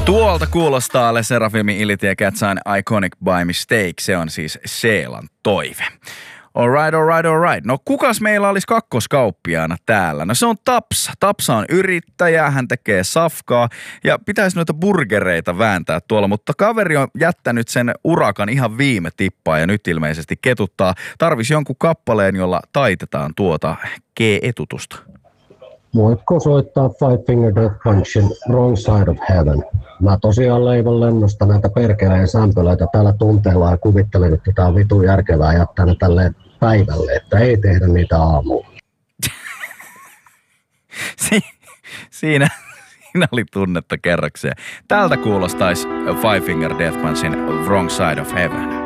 Tuolta kuulostaa Le Serafimin Iliti ja Catsign Iconic by Mistake. Se on siis Seelan toive. Alright. No kukas meillä olisi kakkoskauppiaana täällä? No se on Tapsa. Tapsa on yrittäjä, hän tekee safkaa ja pitäisi noita burgereita vääntää tuolla, mutta kaveri on jättänyt sen urakan ihan viime tippaan ja nyt ilmeisesti ketuttaa. Tarvisi jonkun kappaleen, jolla taitetaan tuota G-etutusta. Voitko soittaa Five Finger Death Punchin Wrong Side of Heaven? Mä tosiaan leivon lennosta näitä perkeleen sämpylöitä täällä tunteella ja kuvittelen, että tää on vitun järkevää jättää ne tälleen päivälle, että ei tehdä niitä aamulla. Siinä oli tunnetta kerrakseen. Tältä kuulostaisi Five Finger Death Punchin Wrong Side of Heaven.